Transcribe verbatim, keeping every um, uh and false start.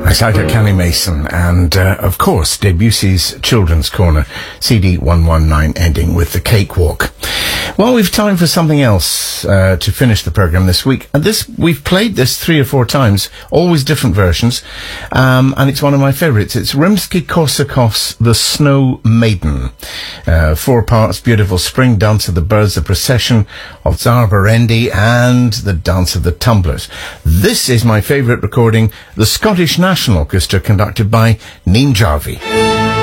Shout out Kelly Mason and, uh, of course, Debussy's Children's Corner, C D one one nine, ending with The Cakewalk. Well, we've time for something else uh, to finish the programme this week. And this we've played this three or four times, always different versions, um, and it's one of my favourites. It's Rimsky-Korsakov's The Snow Maiden. Uh, four parts, beautiful spring dance of the birds, the procession of Tsar Barendi, and the dance of the tumblers. This is my favourite recording, the Scottish National Orchestra, conducted by Neem Jarvie.